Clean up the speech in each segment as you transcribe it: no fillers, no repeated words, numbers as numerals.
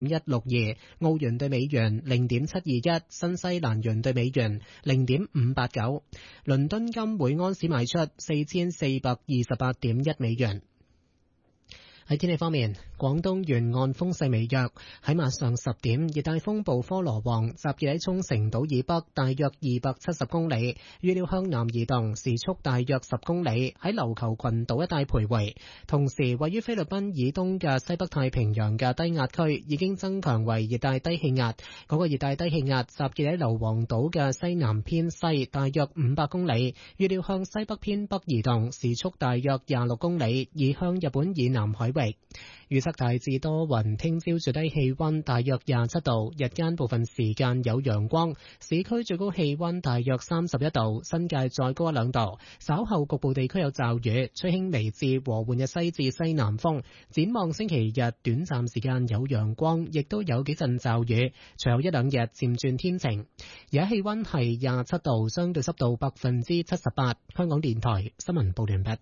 162，澳元對美元0.721，新西蘭元對美元0.589。倫敦金每安士賣出4428.1美元。喺天氣方面，廣東沿岸風勢微弱。喺晚上10點，熱帶風暴科羅王集結喺沖繩島以北大約270公里，預料向南移動，時速大約10公里，喺琉球群島一帶徘徊。同時，位於菲律賓以東嘅西北太平洋嘅低壓區已經增強為熱帶低氣壓。嗰個熱帶低氣壓集結喺硫磺島嘅西南偏西大約500公里，預料向西北偏北移動，時速大約26公里，移向日本以南海域。預測大致多雲，聽朝最低氣溫大約27度，日間部分時間有陽光，市區最高氣溫大約31度，新界再高1-2度。稍後局部地區有驟雨，吹輕微至和緩嘅西至西南風。展望星期日，短暫時間有陽光，亦都有幾陣驟雨，隨後1-2日漸轉天晴。而家氣溫係27度，相對濕度78%。香港電台新聞報完畢。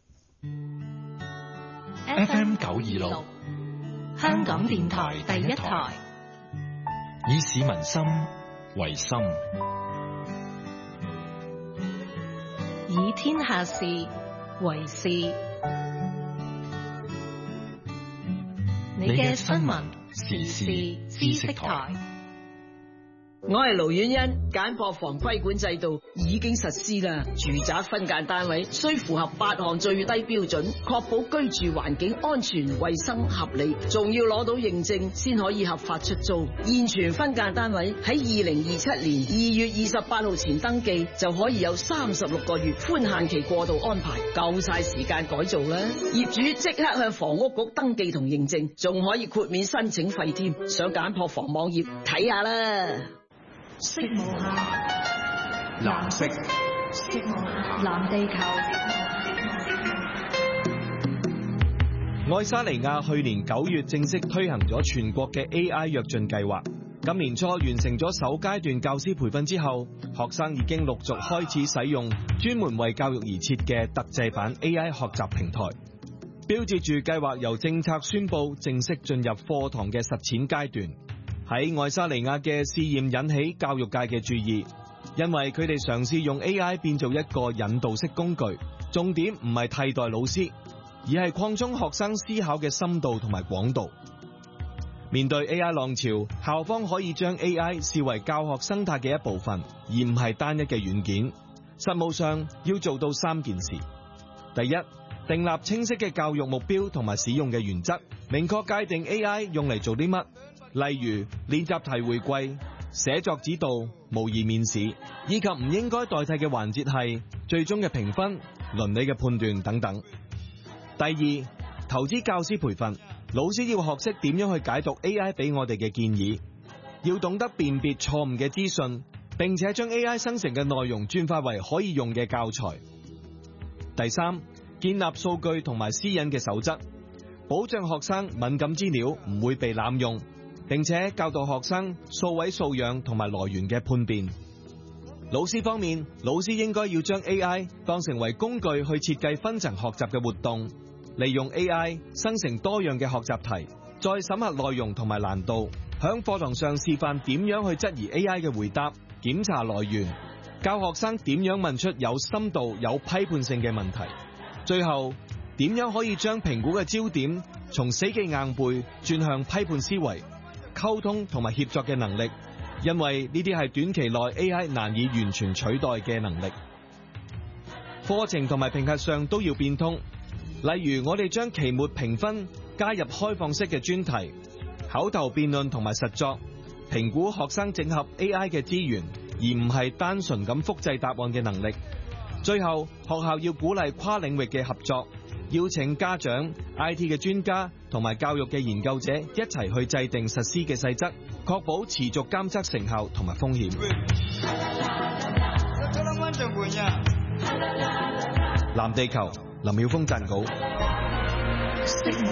FM 926，香港電台第一台，以市民心為心， 以天下事為事。你嘅新聞時事知識台。 我係盧婉欣，簡樸房規管制度已經實施啦。住宅分間單位需符合8項最低標準，確保居住環境安全、衛生、合理，仲要攞到認證先可以合法出租。現存分間單位喺2027年2月28號前登記，就可以有36個月寬限期過渡安排，夠晒時間改造啦。業主即刻向房屋局登記同認證，仲可以豁免申請費添。上簡樸房網頁睇下啦。 色無限， 藍色， 色無限，藍地球。 愛沙尼亞去年9月正式推行咗全國嘅 AI 躍進計劃。今年初完成咗首階段教師培訓之後，學生已經陸續開始使用專門為教育而設嘅特製版 AI 學習平台，標誌住計劃由政策宣佈正式進入課堂嘅實踐階段。喺愛沙尼亞嘅試驗引起教育界嘅注意，因為佢哋嘗試用 AI 變做一個引導式工具，重點唔係替代老師，而係擴充學生思考嘅深度同埋廣度。面對 AI 浪潮，校方可以將 AI 視為教學生態嘅一部分，而唔係單一嘅軟件。實務上要做到3件事：第一，訂立清晰嘅教育目標同埋使用嘅原則，明確界定 AI 用嚟做啲乜。例如練習題回饋、寫作指導、模擬面試，以及唔應該代替嘅環節係最終嘅評分、倫理嘅判斷等等。第二，投資教師培訓，老師要學識點樣去解讀 AI 俾我哋嘅建議，要懂得辨別錯誤嘅資訊，並且將 AI 生成嘅內容轉化為可以用嘅教材。第三，建立數據同埋私隱嘅守則，保障學生敏感資料唔會被濫用，並且教導學生數位素養同埋來源嘅判別。老師方面，老師應該要將 AI 當成為工具去設計分層學習嘅活動，利用 AI 生成多樣嘅學習題，再審核內容同埋難度，響課堂上示範點樣去質疑 AI 嘅回答，檢查來源，教學生點樣問出有深度、有批判性嘅問題。最後，點樣可以將評估嘅焦點從死記硬背轉向批判思維、溝通同埋協作嘅能力，因為呢啲係短期內 AI 難以完全取代嘅能力。課程同埋評核上都要變通，例如我哋將期末評分加入開放式嘅專題、口頭辯論同埋實作，評估學生整合 AI 嘅資源，而唔係單純咁複製答案嘅能力。最後，學校要鼓勵跨領域嘅合作，邀請家長、IT 嘅專家同埋教育嘅研究者一齊去制定實施嘅細則，確保持續監測成效同埋風險。藍地球，林曉峰撰稿。